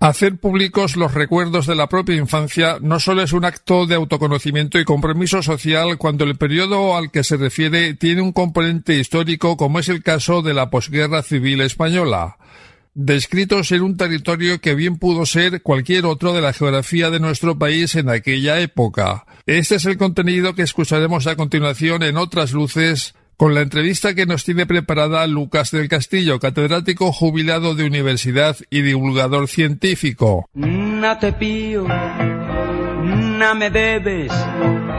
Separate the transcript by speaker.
Speaker 1: Hacer públicos los recuerdos de la propia infancia no solo es un acto de autoconocimiento y compromiso social cuando el periodo al que se refiere tiene un componente histórico, como es el caso de la posguerra civil española. Descritos en un territorio que bien pudo ser cualquier otro de la geografía de nuestro país en aquella época. Este es el contenido que escucharemos a continuación en Otras Luces, con la entrevista que nos tiene preparada Lucas del Castillo, catedrático jubilado de universidad y divulgador científico.
Speaker 2: No te pío, no me debes,